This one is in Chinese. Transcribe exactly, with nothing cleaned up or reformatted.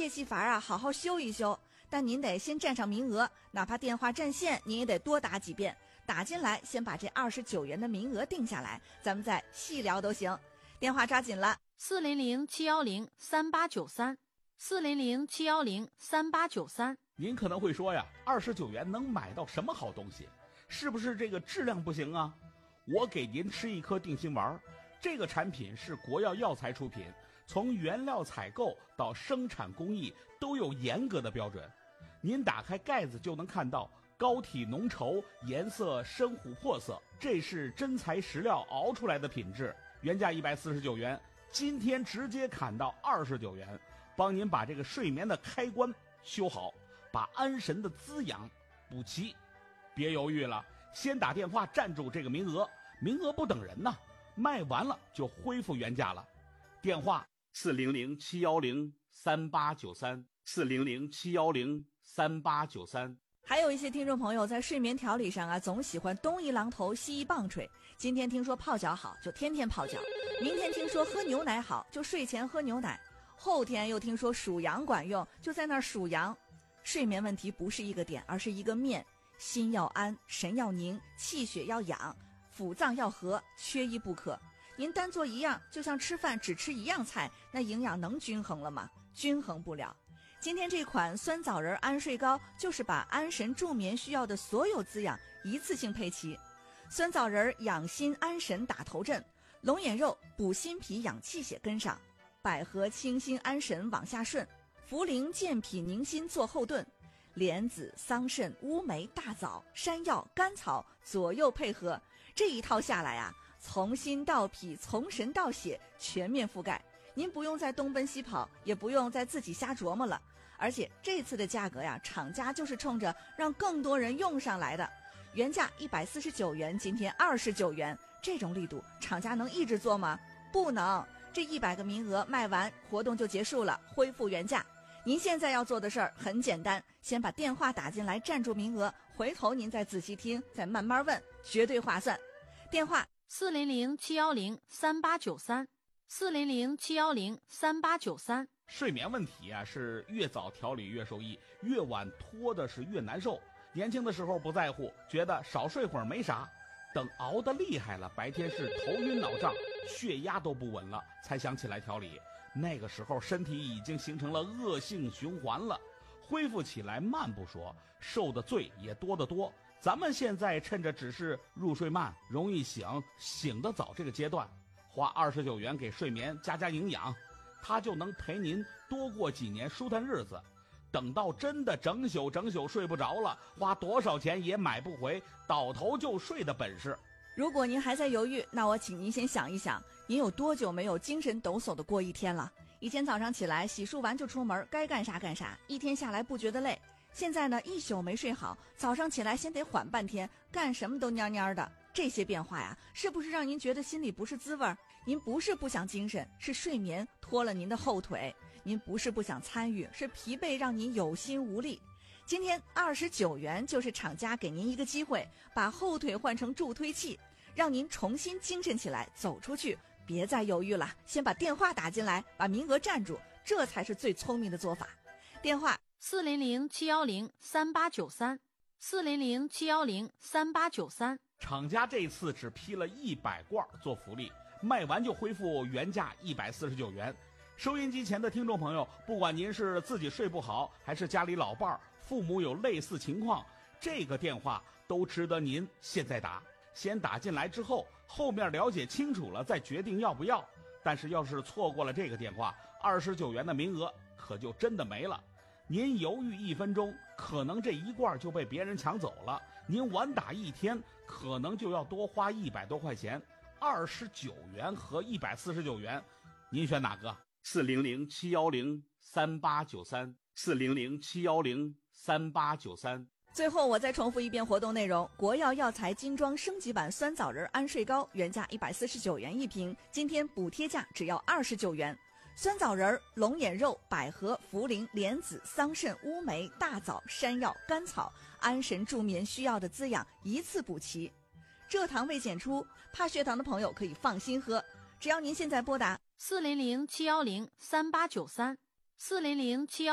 泄气阀啊好好修一修，但您得先占上名额，哪怕电话占线您也得多打几遍，打进来先把这二十九元的名额定下来，咱们再细聊都行。电话抓紧了， 四零零七幺零三八九三，四零零七幺零三八九三。 您可能会说呀，二十九元能买到什么好东西？是不是这个质量不行啊？我给您吃一颗定心丸，这个产品是国药药材出品，从原料采购到生产工艺都有严格的标准。您打开盖子就能看到膏体浓稠，颜色深琥珀色，这是真材实料熬出来的品质。原价一百四十九元，今天直接砍到二十九元，帮您把这个睡眠的开关修好，把安神的滋养补齐。别犹豫了，先打电话占住这个名额，名额不等人呐，卖完了就恢复原价了。电话四零零七幺零三八九三，四零零七幺零三八九三。 还有一些听众朋友在睡眠调理上啊，总喜欢东一榔头西一棒槌。今天听说泡脚好，就天天泡脚；明天听说喝牛奶好，就睡前喝牛奶；后天又听说数羊管用，就在那儿数羊。睡眠问题不是一个点，而是一个面。心要安，神要宁，气血要养，腑脏要和，缺一不可。您单做一样，就像吃饭只吃一样菜，那营养能均衡了吗？均衡不了。今天这款酸枣仁安睡膏就是把安神助眠需要的所有滋养一次性配齐。酸枣仁养心安神打头阵，龙眼肉补心脾养气血跟上，百合清心安神往下顺，茯苓健脾宁心做后盾，莲子、桑葚、乌梅、大枣、山药、甘草左右配合，这一套下来啊，从心到脾，从神到血，全面覆盖。您不用再东奔西跑，也不用再自己瞎琢磨了。而且这次的价格呀，厂家就是冲着让更多人用上来的。原价一百四十九元，今天二十九元，这种力度，厂家能一直做吗？不能。这一百个名额卖完，活动就结束了，恢复原价。您现在要做的事儿很简单，先把电话打进来占住名额，回头您再仔细听，再慢慢问，绝对划算。电话四零零七幺零三八九三，四零零七幺零三八九三。 睡眠问题啊，是越早调理越受益，越晚拖的是越难受。年轻的时候不在乎，觉得少睡会儿没啥，等熬得厉害了，白天是头晕脑胀，血压都不稳了，才想起来调理。那个时候身体已经形成了恶性循环了，恢复起来慢不说，受的罪也多得多。咱们现在趁着只是入睡慢，容易醒，醒得早这个阶段，花二十九元给睡眠加加营养，它就能陪您多过几年舒坦日子。等到真的整宿整宿睡不着了，花多少钱也买不回倒头就睡的本事。 如果您还在犹豫，那我请您先想一想，您有多久没有精神抖擞的过一天了？以前早上起来洗漱完就出门，该干啥干啥，一天下来不觉得累。现在呢，一宿没睡好，早上起来先得缓半天，干什么都蔫蔫的。这些变化呀，是不是让您觉得心里不是滋味？您不是不想精神，是睡眠拖了您的后腿；您不是不想参与，是疲惫让您有心无力。今天二十九元就是厂家给您一个机会，把后腿换成助推器，让您重新精神起来，走出去。别再犹豫了，先把电话打进来，把名额占住，这才是最聪明的做法。电话四零零七幺零三八九三，四零零七幺零三八九三。 厂家这次只批了一百罐做福利，卖完就恢复原价一百四十九元。收音机前的听众朋友，不管您是自己睡不好，还是家里老伴儿、父母有类似情况，这个电话都值得您现在打。先打进来之后，后面了解清楚了再决定要不要。但是要是错过了这个电话，二十九元的名额可就真的没了。您犹豫一分钟，可能这一罐就被别人抢走了；您晚打一天，可能就要多花一百多块钱。二十九元和一百四十九元，您选哪个？四零零七幺零三八九三，四零零七幺零三八九三。 最后我再重复一遍活动内容：国药药材精装升级版酸枣仁安睡膏，原价一百四十九元一瓶，今天补贴价只要二十九元。酸枣仁、龙眼肉、百合、茯苓、莲子、桑葚、乌梅、大枣、山药、甘草，安神助眠需要的滋养一次补齐。蔗糖未检出，怕血糖的朋友可以放心喝。只要您现在拨打四零零七幺零三八九三，四零零七幺。